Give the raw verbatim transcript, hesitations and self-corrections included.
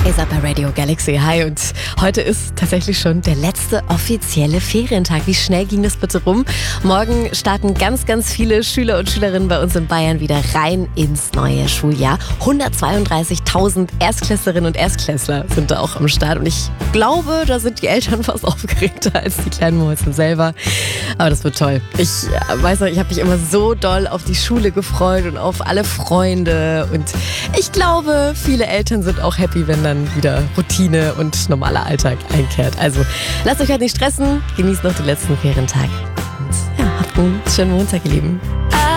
Faser bei Radio Galaxy. Hi, und heute ist tatsächlich schon der letzte offizielle Ferientag. Wie schnell ging das bitte rum? Morgen starten ganz, ganz viele Schüler und Schülerinnen bei uns in Bayern wieder rein ins neue Schuljahr. hundertzweiunddreißigtausend Erstklässlerinnen und Erstklässler sind da auch am Start. Und ich glaube, da sind die Eltern fast aufgeregter als die kleinen Mäuse selber. Aber das wird toll. Ich weiß noch, ich habe mich immer so doll auf die Schule gefreut und auf alle Freunde. Und ich glaube, viele Eltern sind auch happy, wenn dann wieder Routine und normaler Alltag einkehrt. Also lasst euch halt nicht stressen, genießt noch den letzten Ferientag und ja, habt einen schönen Montag, ihr Lieben.